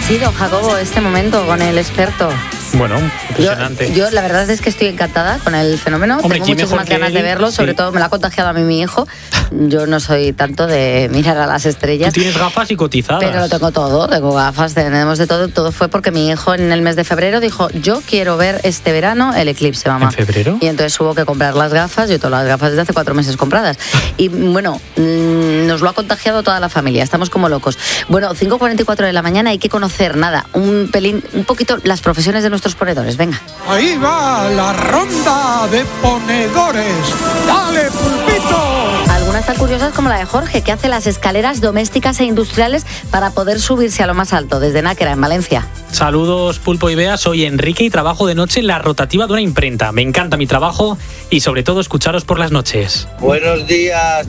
sido, Jacobo, este momento con el experto? Bueno, impresionante. Yo la verdad es que estoy encantada con el fenómeno. Hombre, tengo muchísimas ganas de verlo, sobre todo me lo ha contagiado a mí mi hijo. Yo no soy tanto de mirar a las estrellas. Tú tienes gafas y cotizadas. Pero lo tengo todo, tengo gafas, tenemos de todo. Todo fue porque mi hijo en el mes de febrero dijo, yo quiero ver este verano el eclipse, mamá. ¿En febrero? Y entonces hubo que comprar las gafas, yo todas las gafas desde hace 4 meses compradas. Y bueno, nos lo ha contagiado toda la familia, estamos como locos. Bueno, 5:44 de la mañana, hay que conocer, un poquito las profesiones de nuestros ponedores, venga. Ahí va la ronda de ponedores. ¡Dale, pulpito! Algunas tan curiosas como la de Jorge, que hace las escaleras domésticas e industriales para poder subirse a lo más alto, desde Náquera, en Valencia. Saludos, Pulpo y Bea, soy Enrique y trabajo de noche en la rotativa de una imprenta. Me encanta mi trabajo y sobre todo escucharos por las noches. Buenos días,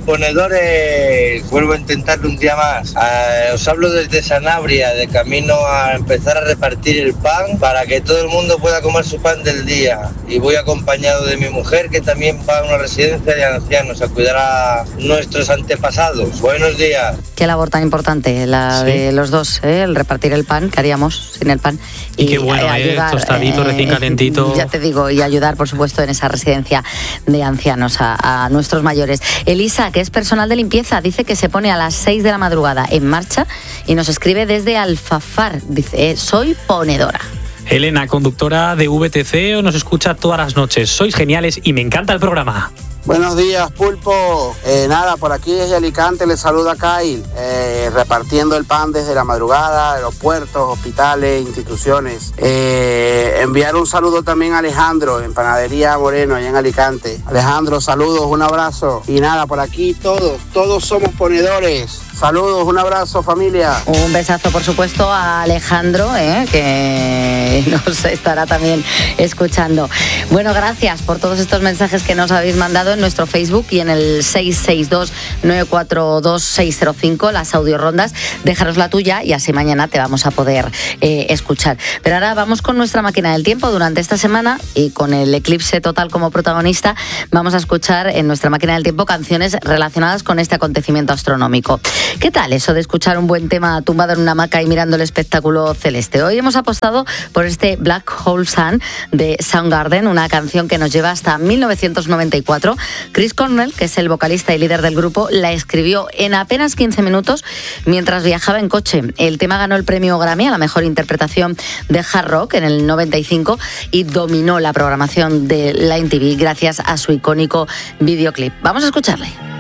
ponedores. Vuelvo a intentarlo un día más. Os hablo desde Sanabria, de camino a empezar a repartir el pan para que todo el mundo pueda comer su pan del día. Y voy acompañado de mi mujer, que también va a una residencia de ancianos a cuidar a nuestros antepasados. Buenos días. Qué labor tan importante la de los dos, el repartir el pan, que haríamos sin el pan. Y qué bueno, ayudar, tostadito, recién calentito. Ya te digo, y ayudar, por supuesto, en esa residencia de ancianos a nuestros mayores. Elisa, que es personal de limpieza, dice que se pone a las 6 de la madrugada en marcha y nos escribe desde Alfafar. Dice, soy ponedora. Elena, conductora de VTC, nos escucha todas las noches. Sois geniales y me encanta el programa. Buenos días, Pulpo. Por aquí desde Alicante les saluda Kyle, repartiendo el pan desde la madrugada, aeropuertos, hospitales, instituciones. Enviar un saludo también a Alejandro, en Panadería Moreno, allá en Alicante. Alejandro, saludos, un abrazo. Y por aquí todos somos ponedores. Saludos, un abrazo, familia. Un besazo, por supuesto, a Alejandro, que nos estará también escuchando. Bueno, gracias por todos estos mensajes que nos habéis mandado en nuestro Facebook y en el 662-942-605, las audiorondas. Déjanos la tuya y así mañana te vamos a poder escuchar. Pero ahora vamos con nuestra máquina del tiempo. Durante esta semana y con el eclipse total como protagonista, vamos a escuchar en nuestra máquina del tiempo canciones relacionadas con este acontecimiento astronómico. ¿Qué tal eso de escuchar un buen tema tumbado en una hamaca y mirando el espectáculo celeste? Hoy hemos apostado por este Black Hole Sun de Soundgarden, una canción que nos lleva hasta 1994. Chris Cornell, que es el vocalista y líder del grupo, la escribió en apenas 15 minutos mientras viajaba en coche. El tema ganó el premio Grammy a la mejor interpretación de hard rock en el 95 y dominó la programación de la MTV gracias a su icónico videoclip. Vamos a escucharle.